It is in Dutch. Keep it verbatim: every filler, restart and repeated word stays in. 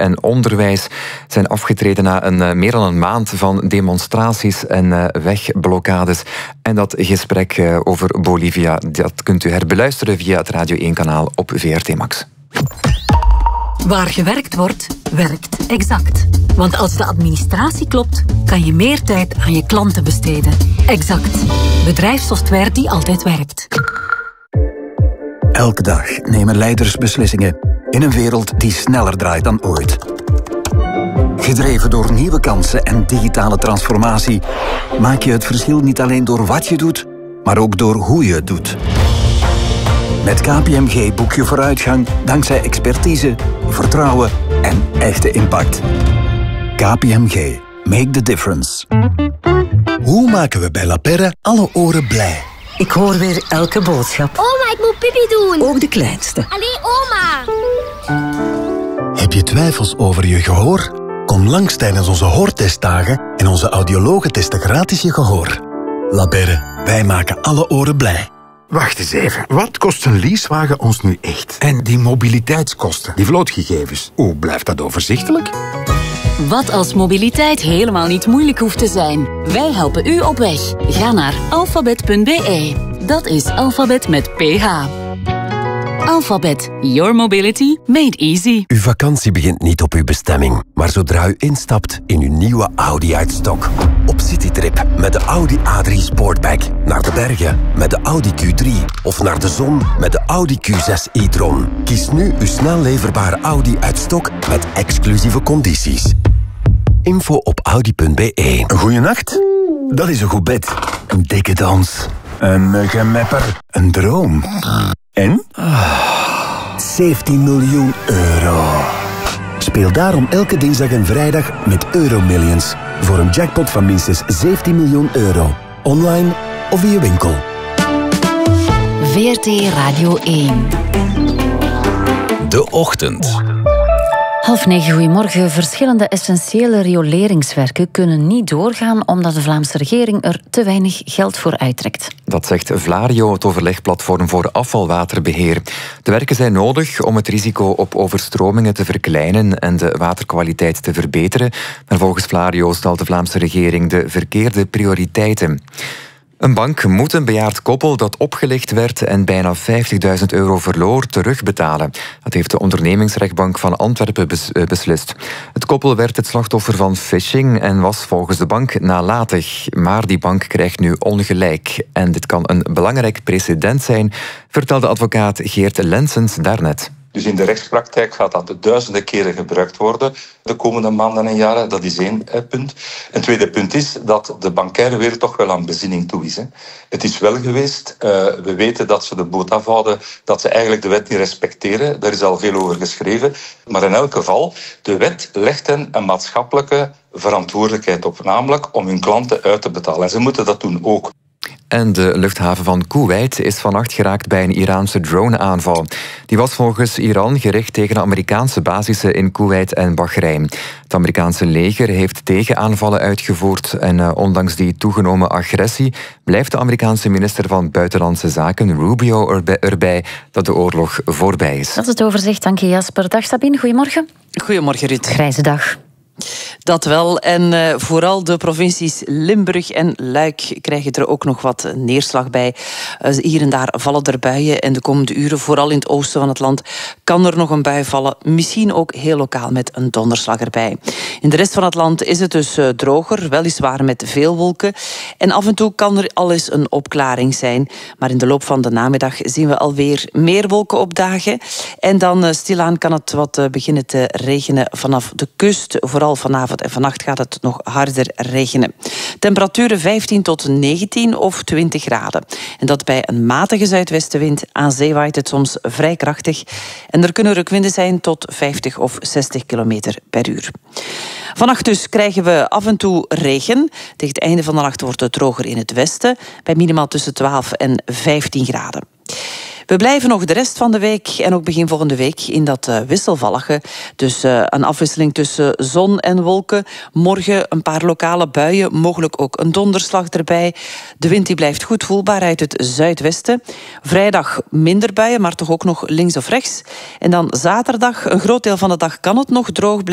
en onderwijs zijn afgetreden na een, uh, meer dan een maand van demonstraties en uh, wegblokkades. En dat gesprek uh, over Bolivia, dat kunt u herbeluisteren via het Radio één-kanaal op V R T Max. Waar gewerkt wordt, werkt Exact. Want als de administratie klopt, kan je meer tijd aan je klanten besteden. Exact. Bedrijfssoftware die altijd werkt. Elke dag nemen leiders beslissingen in een wereld die sneller draait dan ooit. Gedreven door nieuwe kansen en digitale transformatie maak je het verschil niet alleen door wat je doet, maar ook door hoe je het doet. Met K P M G boek je vooruitgang dankzij expertise, vertrouwen en echte impact. K P M G. Make the difference. Hoe maken we bij La Perre alle oren blij? Ik hoor weer elke boodschap. Oma, ik moet pipi doen. Ook de kleinste. Allee, oma. Heb je twijfels over je gehoor? Kom langs tijdens onze hoortestdagen en onze audiologen testen gratis je gehoor. La Perre, wij maken alle oren blij. Wacht eens even. Wat kost een leasewagen ons nu echt? En die mobiliteitskosten, die vlootgegevens, hoe blijft dat overzichtelijk? Wat als mobiliteit helemaal niet moeilijk hoeft te zijn? Wij helpen u op weg. Ga naar alfabet punt b e. Dat is alfabet met ph. Alphabet. Your mobility made easy. Uw vakantie begint niet op uw bestemming, maar zodra u instapt in uw nieuwe Audi uit stok. Op citytrip met de Audi A drie Sportback. Naar de bergen met de Audi Q drie. Of naar de zon met de Audi Q zes e-tron. Kies nu uw snel leverbare Audi uit stok met exclusieve condities. Info op audi punt b e. Een goeie nacht? Dat is een goed bed. Een dikke dans. Een gemepper. Een droom. En? zeventien miljoen euro. Speel daarom elke dinsdag en vrijdag met Euromillions. Voor een jackpot van minstens zeventien miljoen euro. Online of in je winkel. V R T Radio één. De Ochtend. Half negen, goedemorgen. Verschillende essentiële rioleringswerken kunnen niet doorgaan omdat de Vlaamse regering er te weinig geld voor uittrekt. Dat zegt Vlario, het overlegplatform voor afvalwaterbeheer. De werken zijn nodig om het risico op overstromingen te verkleinen en de waterkwaliteit te verbeteren. Maar volgens Vlario stelt de Vlaamse regering de verkeerde prioriteiten. Een bank moet een bejaard koppel dat opgelicht werd en bijna vijftigduizend euro verloor terugbetalen. Dat heeft de ondernemingsrechtbank van Antwerpen bes- beslist. Het koppel werd het slachtoffer van phishing en was volgens de bank nalatig. Maar die bank krijgt nu ongelijk. En dit kan een belangrijk precedent zijn, vertelde advocaat Geert Lensens daarnet. Dus in de rechtspraktijk gaat dat duizenden keren gebruikt worden de komende maanden en jaren. Dat is één eh, punt. Een tweede punt is dat de bankaire wereld toch wel aan bezinning toe is. Hè. Het is wel geweest. Uh, we weten dat ze de boot afhouden, dat ze eigenlijk de wet niet respecteren. Daar is al veel over geschreven. Maar in elk geval, de wet legt hen een maatschappelijke verantwoordelijkheid op. Namelijk om hun klanten uit te betalen. En ze moeten dat doen ook. En de luchthaven van Kuwait is vannacht geraakt bij een Iraanse drone-aanval. Die was volgens Iran gericht tegen Amerikaanse basissen in Kuwait en Bahrein. Het Amerikaanse leger heeft tegenaanvallen uitgevoerd en uh, ondanks die toegenomen agressie blijft de Amerikaanse minister van Buitenlandse Zaken, Rubio, erbij, erbij dat de oorlog voorbij is. Dat is het overzicht, dank je Jasper. Dag Sabine, goedemorgen. Goedemorgen Ruud. Grijze dag. Dat wel. En uh, vooral de provincies Limburg en Luik krijgen er ook nog wat neerslag bij. Uh, hier en daar vallen er buien. En de komende uren, vooral in het oosten van het land, kan er nog een bui vallen. Misschien ook heel lokaal met een donderslag erbij. In de rest van het land is het dus uh, droger, weliswaar met veel wolken. En af en toe kan er al eens een opklaring zijn. Maar in de loop van de namiddag zien we alweer meer wolken opdagen. En dan uh, stilaan kan het wat uh, beginnen te regenen vanaf de kust. Vooral vanavond en vannacht gaat het nog harder regenen. Temperaturen vijftien tot negentien of twintig graden. En dat bij een matige zuidwestenwind. Aan zee waait het soms vrij krachtig. En er kunnen rukwinden zijn tot vijftig of zestig kilometer per uur. Vannacht dus krijgen we af en toe regen. Tegen het einde van de nacht wordt het droger in het westen. Bij minimaal tussen twaalf en vijftien graden. We blijven nog de rest van de week en ook begin volgende week in dat uh, wisselvallige. Dus uh, een afwisseling tussen zon en wolken. Morgen een paar lokale buien, mogelijk ook een donderslag erbij. De wind die blijft goed voelbaar uit het zuidwesten. Vrijdag minder buien, maar toch ook nog links of rechts. En dan zaterdag, een groot deel van de dag kan het nog droog blijven.